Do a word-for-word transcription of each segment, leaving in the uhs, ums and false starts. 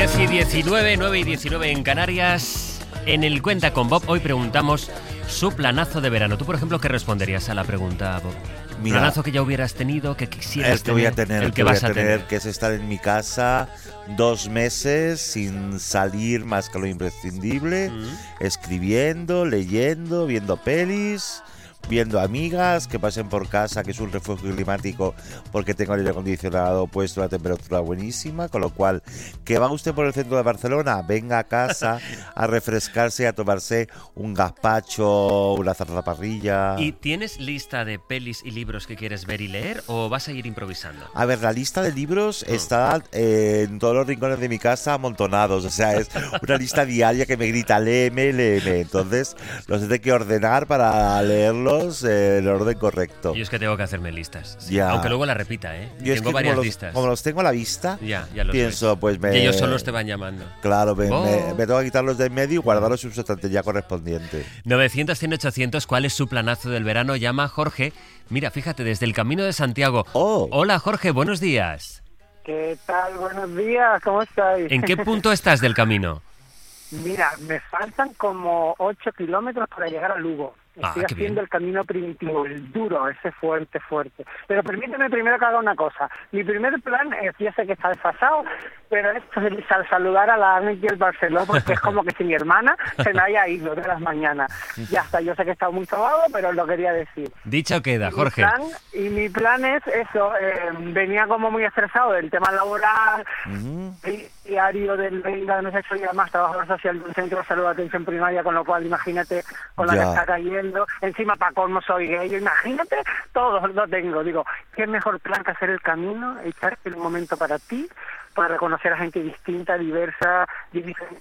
diez y diecinueve, nueve y diecinueve en Canarias. En el Cuenta con Bob hoy preguntamos su planazo de verano. ¿Tú, por ejemplo, qué responderías a la pregunta, Bob? Mira, planazo que ya hubieras tenido, que quisieras el que voy a tener, el el que, que voy vas a a tener, tener. que es estar en mi casa dos meses sin salir más que lo imprescindible, Mm. escribiendo, leyendo, viendo pelis, viendo amigas que pasen por casa, que es un refugio climático porque tengo el aire acondicionado puesto a una temperatura buenísima, con lo cual, que va usted por el centro de Barcelona, venga a casa a refrescarse, a tomarse un gazpacho, una zarzaparrilla. ¿Y tienes lista de pelis y libros que quieres ver y leer o vas a ir improvisando? A ver, la lista de libros está eh, en todos los rincones de mi casa amontonados. O sea, es una lista diaria que me grita, léeme, léeme. Entonces, los tengo que ordenar para leerlos eh, en el orden correcto. Yo es que tengo que hacerme listas. Sí. Ya. Aunque luego la repita, ¿eh? Yo es tengo que varias como los, listas. como los tengo a la vista, Ya, ya lo pienso, sé. pues me... Y ellos solos te van llamando. Claro, me, Oh. me, me tengo que quitarlos de en medio y guardarlos en su estantería correspondiente. novecientos, cien, ochocientos, ¿cuál es su planazo del verano? Llama a Jorge. Mira, fíjate, desde el Camino de Santiago. Oh. Hola, Jorge, buenos días. ¿Qué tal? Buenos días, ¿cómo estáis? ¿En qué punto estás del camino? Mira, me faltan como ocho kilómetros para llegar a Lugo. Ah, Estoy qué haciendo bien. el camino primitivo, el duro, ese fuerte, fuerte. Pero permíteme primero que haga una cosa. Mi primer plan es, ya sé que está desfasado, pero es sal- saludar a la Ángel Barceló, porque es como que si mi hermana se me haya ido de las mañanas. Ya está, yo sé que está muy sobado, pero lo quería decir. Dicho queda, Y mi Jorge. plan- y mi plan es eso, eh, venía como muy estresado del tema laboral, Ujú. el diario del venga, no sé, soy además trabajador social de un centro de salud de atención primaria, con lo cual imagínate con la Ya. que está cayendo, encima para colmo soy gay, imagínate, todo lo tengo, digo, qué mejor plan que hacer el camino, echarte un momento para ti, para reconocer a gente distinta, diversa, diferente,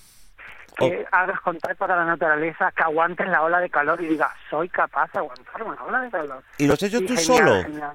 que hagas contacto con la naturaleza, que aguantes la ola de calor y digas, soy capaz de aguantar una ola de calor. ¿Y lo has hecho Y tú genial, solo? genial.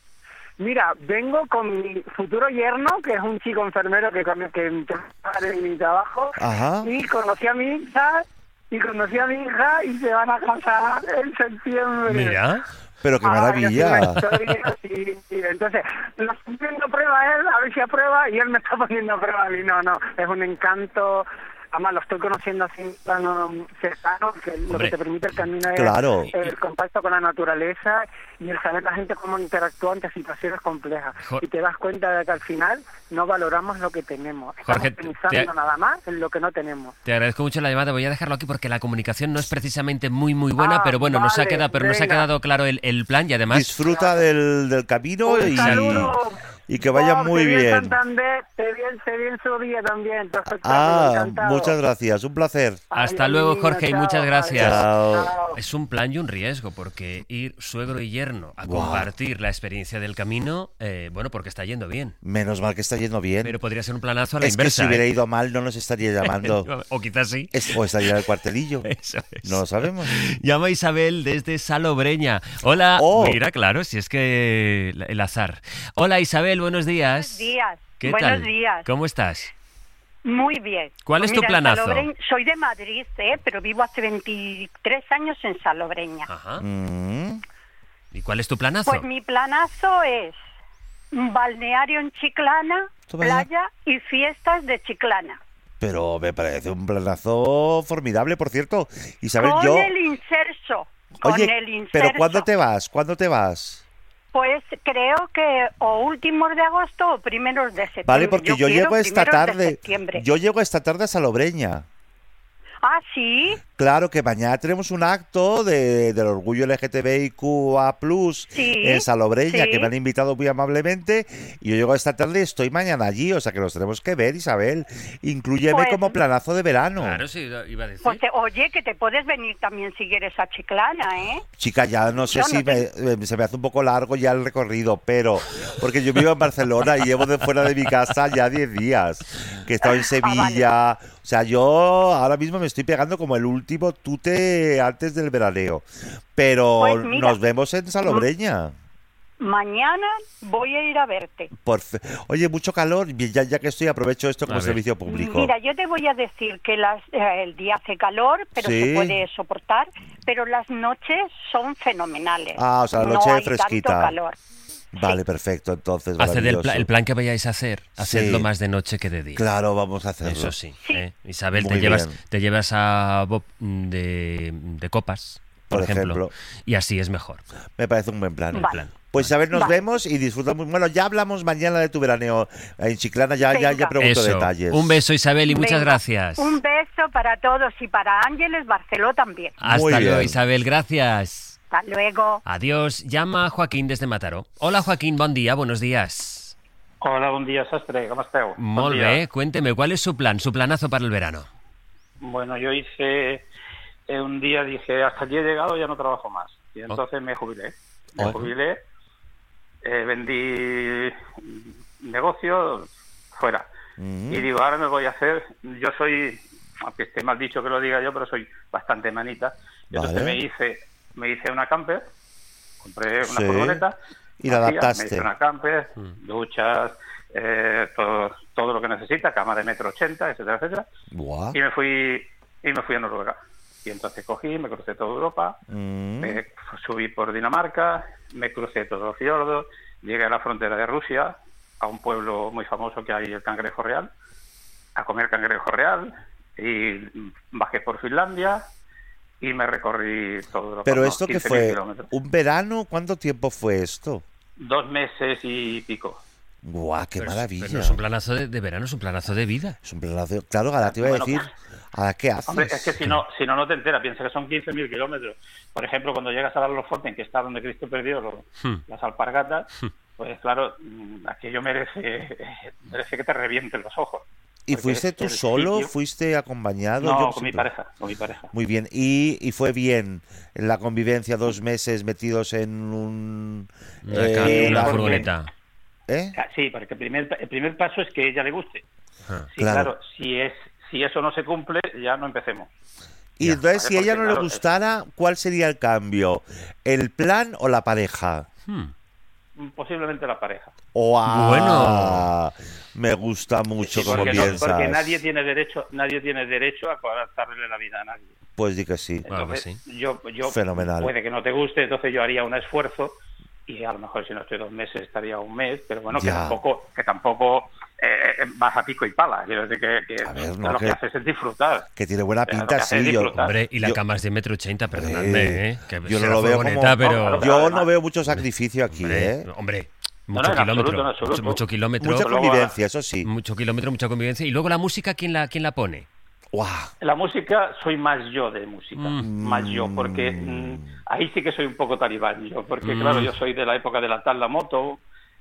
Mira, vengo con mi futuro yerno, que es un chico enfermero que con el que trabaja en mi trabajo, Ajá. y conocí a mi hija, y conocí a mi hija, y se van a casar en septiembre. Mira. Pero qué Ay, maravilla. es una historia, sí, sí. Entonces, lo estoy poniendo a prueba a él, a ver si aprueba, y él me está poniendo a prueba a mí. No, no, es un encanto. Además, lo estoy conociendo así en plano cercano, que lo Hombre. que te permite el camino es Claro. el contacto con la naturaleza y el saber la gente cómo interactúa ante situaciones complejas. Jo- Y te das cuenta de que al final no valoramos lo que tenemos. Estamos Jorge, pensando te- nada más en lo que no tenemos. Te agradezco mucho la llamada. Voy a dejarlo aquí porque la comunicación no es precisamente muy muy buena, Ah, pero bueno, nos ha vale, quedado, pero nos ha venga. quedado claro el, el plan y además Disfruta del, del camino Un y, saludo. y que vaya Bob, muy te vi en bien. Santander, te vi en, te vi en su día también. tu espectáculo, Ah, encantado. muchas gracias. Un placer. Hasta Ay, luego, niño, Jorge, y chao, muchas gracias. Chao. chao. es un plan y un riesgo porque ir suegro y yerno a Guau. compartir la experiencia del camino, eh, bueno, porque está yendo bien. Menos mal que está yendo bien. Pero podría ser un planazo a la es que inversa. si hubiera ¿eh? ido mal no nos estaría llamando. O quizás sí. Es- o estaría en el cuartelillo. Eso es. No lo sabemos. Llama Isabel desde Salobreña. Hola. Oh. Mira, claro, si es que el azar. Hola Isabel, buenos días. Buenos días. ¿Qué Buenos tal? días. ¿Cómo estás? Muy bien. ¿Cuál es tu mira, en planazo? Salobreña- soy de Madrid, ¿eh? Pero vivo hace veintitrés años en Salobreña. Ajá. Mm. ¿Y cuál es tu planazo? Pues mi planazo es un balneario en Chiclana, Toma ya. playa y fiestas de Chiclana. Pero me parece un planazo formidable, por cierto. Isabel, con yo... el inserso. Con Oye, el inserso. pero ¿cuándo te vas? ¿Cuándo te vas? Pues creo que o últimos de agosto o primeros de septiembre. Vale, porque yo, quiero llego esta primeros de tarde. septiembre. Yo llego esta tarde a Salobreña. Ah, sí. Claro que mañana tenemos un acto de, del orgullo L G T B I Q A plus, Sí, en Salobreña, sí. que me han invitado muy amablemente, y yo llego esta tarde y estoy mañana allí, o sea que nos tenemos que ver, Isabel. Inclúyeme Pues- como planazo de verano. Claro, sí, iba a decir. Pues te- oye, que te puedes venir también si quieres a Chiclana, ¿eh? Chica, ya no sé Yo si no me- eh, se me hace un poco largo ya el recorrido, pero porque yo vivo en Barcelona y llevo de fuera de mi casa ya diez días, que he estado en Sevilla. O sea, yo ahora mismo me estoy pegando como el último tute antes del veraneo. Pero Pues mira, nos vemos en Salobreña. Mañana voy a ir a verte. Por fe- Oye, mucho calor. Bien, Ya, ya que estoy, aprovecho esto como A ver. servicio público. Mira, yo te voy a decir que las, eh, el día hace calor, pero Sí. se puede soportar, pero las noches son fenomenales. Ah, o sea, la No noche hay fresquita. tanto calor. Vale, perfecto, entonces Haced el, maravilloso. pla- el plan que vayáis a hacer, hacedlo Sí. más de noche que de día. Claro, vamos a hacerlo. Eso sí. Sí. ¿eh? Isabel, Muy te llevas, bien. te llevas a Bob de, de copas, por, Por ejemplo, ejemplo. y así es mejor. Me parece un buen plan. El Vale. plan. Pues Isabel, nos Vale. vemos y disfrutamos. Bueno, ya hablamos mañana de tu veraneo en Chiclana, ya, ya, ya Venga. pregunto Eso. detalles. Un beso, Isabel, y muchas Venga, gracias. Un beso para todos y para Ángeles Barceló también. Hasta Muy luego, bien. Isabel, gracias. Hasta luego. Adiós. Llama Joaquín desde Mataró. Hola, Joaquín, buen día, buenos días. Hola, bon dia, sastre, com esteu? Bon Molt dia. bé, cuénteme, ¿cuál es su plan, su planazo para el verano? Bueno, yo hice eh, un día, dije, hasta aquí he llegado, ya no trabajo más. Y entonces me jubilé. Me Oh. jubilé, eh, vendí negocio fuera. Mm. Y digo, ahora me voy a hacer, yo soy, aunque esté mal dicho que lo diga yo, pero soy bastante manita. Y entonces Vale. me hice, me hice una camper, compré una Sí. furgoneta. Y la vacía, adaptaste. Me hice una camper, duchas, eh, todo, todo lo que necesita, cama de metro ochenta, etcétera, etcétera. Buah. Y me fui y me fui a Noruega. Y entonces cogí, me crucé toda Europa, Mm. me subí por Dinamarca, me crucé todos los fiordos, llegué a la frontera de Rusia, a un pueblo muy famoso que hay, el Cangrejo Real, a comer cangrejo real, y bajé por Finlandia y me recorrí todo Europa. Pero unos esto que quince mil fue, kilómetros. ¿un verano? ¿Cuánto tiempo fue esto? Dos meses y pico. Buah, qué Pero es- maravilla. pero no es un planazo de, de verano, es un planazo de vida. Es un planazo. Claro, ahora te iba a Bueno, decir, ¿ahora qué haces? Hombre, es que si no, si no, no te enteras. Piensa que son quince mil kilómetros. Por ejemplo, cuando llegas a Larloforten, que está donde Cristo perdió los- Hmm. las alpargatas, pues claro, mm, aquello merece, merece que te revienten los ojos. ¿Y porque fuiste es tú el solo? sitio- ¿Fuiste acompañado? No, Yo con mi siempre- pareja, con mi pareja. Muy bien. ¿Y, y fue bien la convivencia dos meses metidos en un... Una, eh, ca- una porque- furgoneta. ¿Eh? Ah, Sí, porque el primer, el primer paso es que ella le guste. Ah. Sí, Claro. claro, si es si eso no se cumple, ya no empecemos. Y Ya. entonces, Vale, si a ella porque, no le claro, es- gustara, ¿cuál sería el cambio? ¿El plan o la pareja? Hmm. Posiblemente la pareja. ¡Oh, ah! Bueno. Me gusta mucho Sí, como porque, no- piensas. porque nadie tiene derecho, nadie tiene derecho a coartarle la vida a nadie. Pues di que sí. Ah, pues Entonces, yo, yo Fenomenal. puede que no te guste, entonces yo haría un esfuerzo y a lo mejor si no estoy dos meses estaría un mes, pero bueno, que Ya. tampoco, que tampoco eh, vas a pico y pala. Quiero decir que, que A ver, no, lo que, que- haces es disfrutar. Que tiene buena Claro, pinta, lo que hace es sí. Yo, disfrutar. Hombre, y la Yo- cama es de metro ochenta, perdonadme, ¿eh? Que yo no será lo veo furgoneta, como- pero... yo además- no veo mucho sacrificio aquí, Hombre, ¿eh? hombre, No, mucho no, en kilómetro, absoluto, en absoluto. mucho, mucho kilómetro, Mucha luego- convivencia, eso sí. mucho kilómetro, mucha convivencia. Y luego la música, ¿quién la, quién la pone? ¡Guau! La música, soy más yo de música, Mm. más yo, porque mm, ahí sí que soy un poco talibán yo, porque Mm. claro, yo soy de la época de la tal la moto,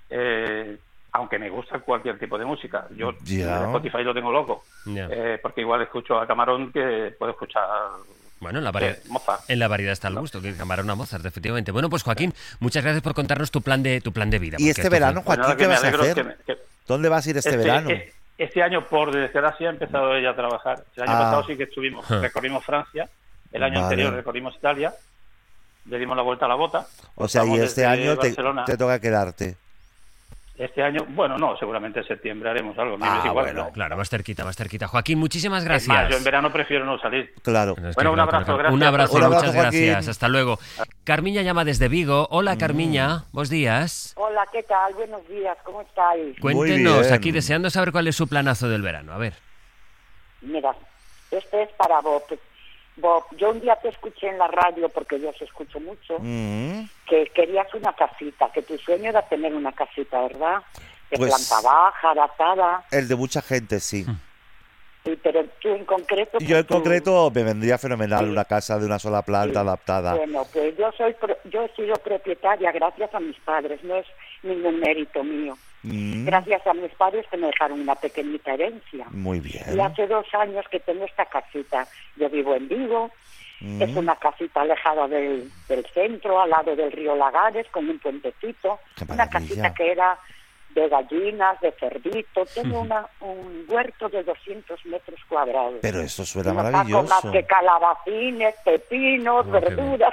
eh, aunque me gusta cualquier tipo de música. Yo Ya. en Spotify lo tengo loco, Ya. eh, porque igual escucho a Camarón que puedo escuchar Bueno, en la, variedad, eh, Mozart. en la variedad está el gusto, que Camarón a Mozart, efectivamente. Bueno, pues Joaquín, muchas gracias por contarnos tu plan de tu plan de vida. ¿Y porque este esto fue- verano, Pues Joaquín, nada, qué que me vas a alegro hacer? que me- que- ¿Dónde vas a ir este, verano? eh, este año, por desgracia, ha empezado ella a trabajar. El año Ah. pasado sí que estuvimos, recorrimos Francia, el año Vale. anterior recorrimos Italia, le dimos la vuelta a la bota. O sea, y Estamos este desde año te, Barcelona. te toca quedarte. Este año, bueno, no, seguramente en septiembre haremos algo. me Ah, es igual, bueno, ¿no? Claro, más cerquita, más cerquita. Joaquín, muchísimas Es gracias. más, yo en verano prefiero no salir. Claro. Es que Bueno, un claro, abrazo, claro. gracias. Un abrazo, Un abrazo, muchas Joaquín. gracias. Hasta luego. Carmiña llama desde Vigo. Hola, Carmiña. Buenos días. Hola, ¿qué tal? Buenos días, ¿cómo estáis? Cuéntenos, bien. aquí deseando saber cuál es su planazo del verano. A ver. Mira, este es para Bob. Bob, yo un día te escuché en la radio, porque yo os escucho mucho, Mm. que querías una casita, que tu sueño era tener una casita, ¿verdad? De Pues- planta baja, adaptada, El de mucha gente, sí. sí, pero tú en concreto... Yo en pues, tú- concreto me vendría fenomenal Sí. una casa de una sola planta Sí. adaptada. Bueno, pues yo soy pro- yo he sido propietaria gracias a mis padres, no es ningún mérito mío. Mm. Gracias a mis padres que me dejaron una pequeñita herencia. Muy bien. Y hace dos años que tengo esta casita. Yo vivo en Vigo, Mm. es una casita alejada del, del centro, al lado del río Lagares, con un puentecito. Qué Una maravilla. casita que era de gallinas, de cerdito. Tengo una, un huerto de doscientos metros cuadrados. Pero eso suena no saco maravilloso. más que calabacines, pepinos, Oh, qué bien. verduras.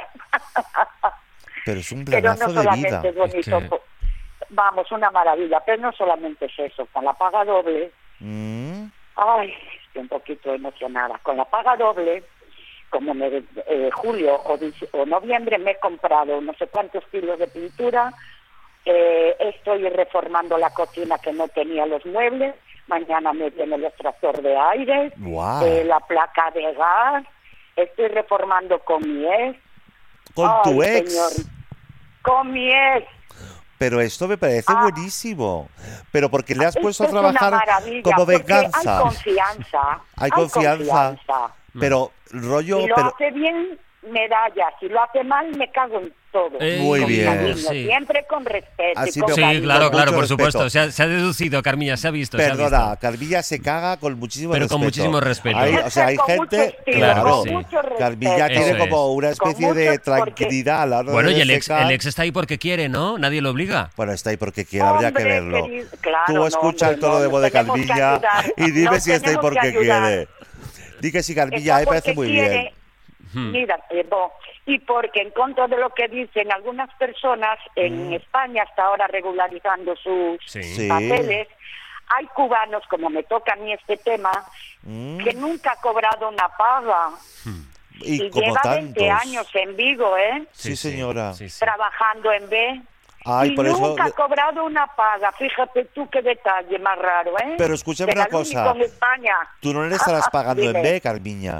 Pero es un Pero planazo no de solamente vida. es bonito. Es que- po- Vamos, una maravilla. Pero no solamente es eso. Con la paga doble... Mm. Ay, estoy un poquito emocionada. Con la paga doble, como en el, eh, julio o, dic- o noviembre me he comprado no sé cuántos kilos de pintura eh, estoy reformando la cocina que no tenía los muebles, mañana me viene el extractor de aire, Wow. eh, la placa de gas, estoy reformando con mi ex. ¿Con Ay, tu ex? señor, con mi ex. Pero esto me parece Ah. buenísimo. Pero porque le has Esto puesto a es una trabajar maravilla, como porque venganza. Hay confianza. Hay confianza. confianza. Pero rollo, Si lo pero hace bien, medalla. Si lo hace mal, me cago en todo. Eh, Muy Con bien. cariño, Sí. Siempre con respeto. Así y con me- Sí, cariño. claro, Con claro, mucho por supuesto. respeto. Se ha, se ha deducido, Carmiña, se ha visto. se ha perdona, visto. Carmilla se caga con muchísimo Pero respeto. con muchísimo respeto. Hay, o sea, hay Con mucho gente, estilo, Claro, claro, sí. mucho respeto. Carmilla tiene Eso como es. una especie Con de mucho- porque- tranquilidad a la hora Bueno, de y el ex, secar. el ex está ahí porque quiere, ¿no? Nadie lo obliga. Bueno, está ahí porque quiere, habría que Hombre, verlo. querido, claro, Tú no, escucha hombre, el tono no, de voz de tenemos que Carmilla ayudar, y dime nos si está ahí tenemos porque que ayudar. quiere. Di que sí, Carmilla, Está me parece porque muy quiere, bien. Hmm. Mira, eh, bo, y porque en contra de lo que dicen algunas personas en España, hasta ahora regularizando sus Sí. Sí. papeles, hay cubanos, como me toca a mí este tema, Mm, que nunca ha cobrado una paga y y como lleva tantos. veinte años en Vigo, ¿eh? Sí, señora. Sí, sí. Trabajando en B. Ay, y por eso- nunca ha cobrado una paga. Fíjate tú qué detalle más raro, ¿eh? Pero escúchame Será una el cosa. único en España. Tú no le estarás pagando en Dime. B, Carmiña.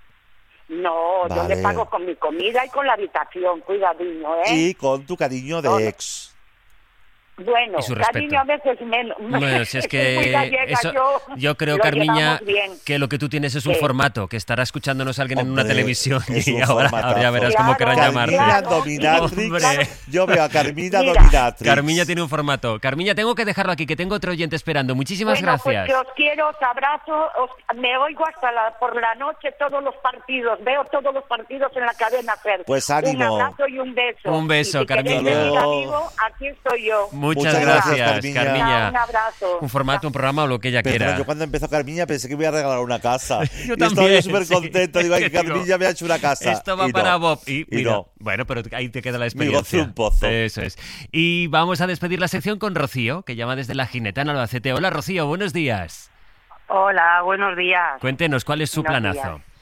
No, yo Vale. le pago con mi comida y con la habitación, cuidadinho, ¿eh? Y con tu cariño de No, no. ex. Bueno, Y su respeto. cariño a veces menos. Bueno, si es Soy muy que gallega, eso, yo, yo creo, lo Carmiña, llevamos bien. que lo que tú tienes es un Sí. formato, que estará escuchándonos alguien en una Hombre, televisión es y un ahora, formatazo. ahora ya verás cómo Claro, querrán llamarte. Carmilla Claro, Dominatrix. hombre. Yo veo a Carmilla Mira. Dominatrix. Carmiña tiene un formato. Carmiña, tengo que dejarlo aquí, que tengo otro oyente esperando. Muchísimas Bueno, gracias. pues que os quiero, os abrazo, os- me oigo hasta la, por la noche todos los partidos, veo todos los partidos en la cadena Fer. Pues ánimo. Un abrazo y un beso. Un beso, y si queréis Carmiña. venir a Luego. Vigo, aquí estoy yo. Muchas, Muchas gracias, gracias, Carmiña. Carmiña. Un abrazo. Un formato, un programa o lo que ella Perdona, quiera. yo cuando empezó Carmiña pensé que me iba a regalar una casa. Yo y estaba también, yo súper sí. contento. Digo, ay, que Digo, Carmiña me ha hecho una casa. Esto va Y no. para Bob. Y, Y mira, no. bueno, pero ahí te queda la Mi gozo experiencia. un pozo. Eso es. Y vamos a despedir la sección con Rocío, que llama desde La Gineta en Albacete. Hola, Rocío, buenos días. Hola, buenos días. Cuéntenos, ¿cuál es su Buenos planazo? días.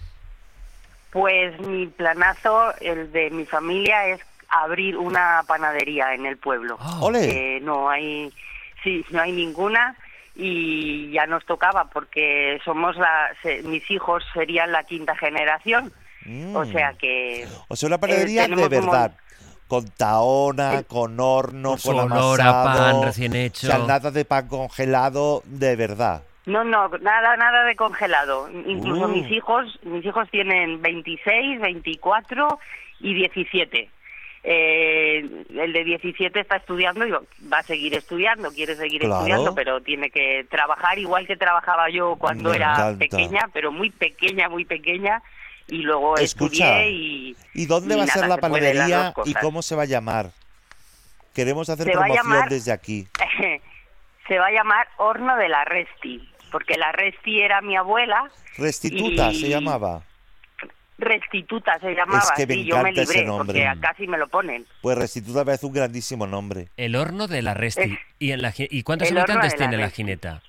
Pues mi planazo, el de mi familia, es abrir una panadería en el pueblo. Oh, Ole. Eh, no hay, sí, no hay ninguna y ya nos tocaba porque somos la, se- mis hijos serían la quinta generación, Mm. o sea que O sea, una panadería eh, tenemos de un verdad. mon- Con taona, con horno, Con su con olor a amasado. pan recién hecho. O sea, nada de pan congelado, de verdad. no, no, nada, nada de congelado. Incluso Uh. mis hijos, mis hijos tienen veintiséis, veinticuatro y diecisiete. Eh, el de diecisiete está estudiando y va a seguir estudiando, quiere seguir Claro. estudiando, pero tiene que trabajar igual que trabajaba yo cuando Me era encanta. pequeña, pero muy pequeña, muy pequeña, y luego Escucha, estudié y... ¿y dónde y va a ser nada, la se puede las panadería dos y cosas. cómo se va a llamar? Queremos hacer Se va a promoción llamar- desde aquí. Se va a llamar Horno de la Resti, porque la Resti era mi abuela. Restituta y- se llamaba. Restituta se llamaba, Es que me sí, yo me encanta ese libré, nombre. porque casi me lo ponen. Pues Restituta me parece un grandísimo nombre. El horno de la Resti. Es- ¿Y, en la, gi- ¿Y cuántos el horno habitantes de la tiene la Resti. Gineta?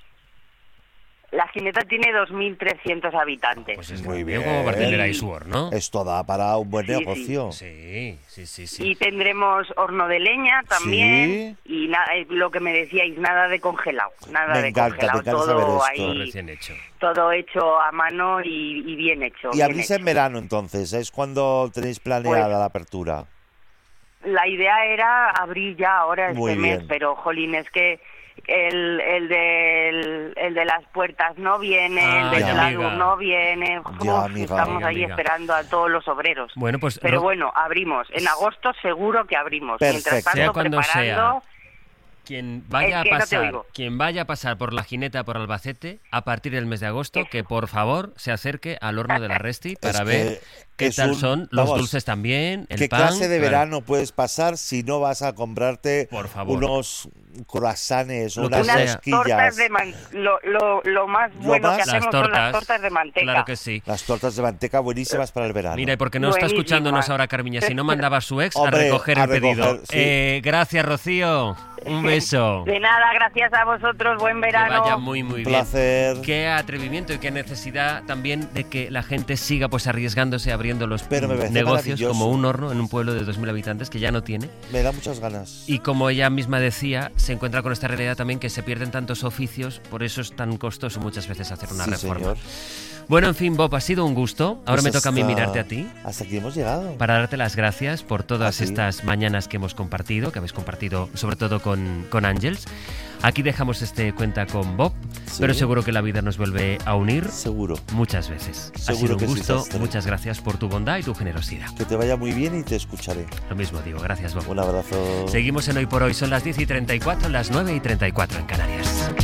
La Gineta tiene dos mil trescientos habitantes. Pues es Muy muy bien. bien. ¿Cómo va a tener ahí su horno? Esto da para un buen Sí, sí. negocio. Sí, sí, sí, sí. Y tendremos horno de leña también. Y na- eh, lo que me decíais, nada de congelado. Nada Me de encanta, me congelado. encanta saber todo esto. Todo ahí, recién hecho. todo hecho a mano y, y bien hecho. Y bien abrís hecho. en verano entonces, es cuando tenéis planeada Pues- la apertura. La idea era abrir ya ahora este Muy mes, bien. pero jolín, es que el, el, del- el de las puertas no viene, Ah, el del ya, Pladur amiga. no viene. Ya, Uf, amiga. estamos Amiga, ahí amiga. esperando a todos los obreros. Bueno, pues Pero Ro- bueno, abrimos. En agosto seguro que abrimos. Perfecto. Mientras Sea tanto, cuando preparando... quien vaya Es a que no te pasar, oigo. quien vaya a pasar por la Gineta por Albacete a partir del mes de agosto, que por favor se acerque al horno de la Resti para Es ver que qué es tal un- son los vamos, dulces también, el ¿Qué pan. clase de claro. verano puedes pasar si no vas a comprarte Por favor. unos croissants o Lo que unas sea. Unas tortas rosquillas? de man- lo, lo, lo más Lo bueno más- que Las hacemos son tortas, las tortas de manteca. claro que sí. Las tortas de manteca buenísimas para el verano. Mira, y porque no está Buenísimas. escuchándonos ahora Carmiña, si no mandaba a su ex a Hombre, recoger a el pedido. recoger, sí. Eh, gracias, Rocío. Un beso. beso. De nada, gracias a vosotros, buen verano. Que vaya muy, muy bien. Placer. Qué atrevimiento y qué necesidad también de que la gente siga pues arriesgándose, abriendo los Pero me parece negocios maravilloso. como un horno en un pueblo de dos mil habitantes que ya no tiene. Me da muchas ganas. Y como ella misma decía, se encuentra con esta realidad también que se pierden tantos oficios, por eso es tan costoso muchas veces hacer una Sí, reforma. señor. Bueno, en fin, Bob, ha sido un gusto. Ahora Pues me toca a mí hasta- mirarte a ti Hasta aquí hemos llegado. para darte las gracias por todas Ah, sí. estas mañanas que hemos compartido, que habéis compartido sobre todo con, con Ángels. Aquí dejamos este Cuenta con Bob, Sí. pero seguro que la vida nos vuelve a unir Seguro. muchas veces. ha Seguro sido un que sí, gusto, Sastre. muchas gracias por tu bondad y tu generosidad. Que te vaya muy bien y te escucharé. Lo mismo digo, gracias Bob. Un abrazo. Seguimos en Hoy por Hoy, son las diez y treinta y cuatro, las nueve y treinta y cuatro en Canarias.